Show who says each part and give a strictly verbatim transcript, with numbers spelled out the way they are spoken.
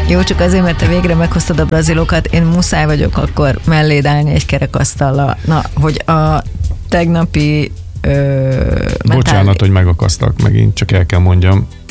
Speaker 1: Jó, csak azért, mert te végre meghoztad a brazilokat, én muszáj vagyok akkor melléd állni egy kerekasztallal. Na, hogy a tegnapi... Ö,
Speaker 2: Bocsánat, mentál... hogy megakasztak megint, csak el kell mondjam,